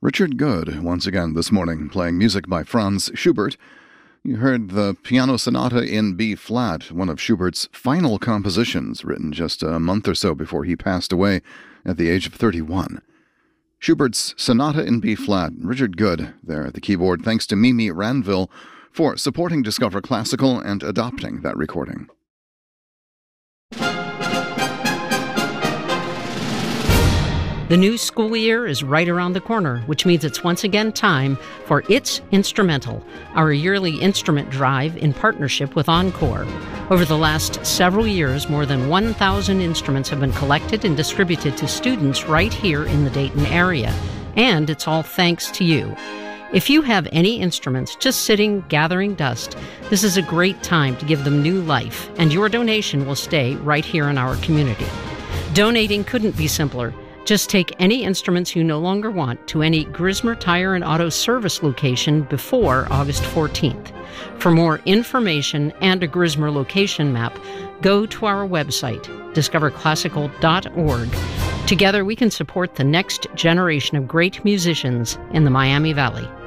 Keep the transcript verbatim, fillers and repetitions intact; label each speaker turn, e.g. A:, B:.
A: Richard Good, once again this morning, playing music by Franz Schubert. You heard the Piano Sonata in B-flat, one of Schubert's final compositions, written just a month or so before he passed away at the age of thirty-one. Schubert's Sonata in B-flat, Richard Good there at the keyboard. Thanks to Mimi Ranville for supporting Discover Classical and adopting that recording.
B: The new school year is right around the corner, which means it's once again time for It's Instrumental, our yearly instrument drive in partnership with Encore. Over the last several years, more than one thousand instruments have been collected and distributed to students right here in the Dayton area. And it's all thanks to you. If you have any instruments just sitting, gathering dust, this is a great time to give them new life, and your donation will stay right here in our community. Donating couldn't be simpler. Just take any instruments you no longer want to any Grismer Tire and Auto Service location before August fourteenth. For more information and a Grismer location map, go to our website, discover classical dot org. Together we can support the next generation of great musicians in the Miami Valley.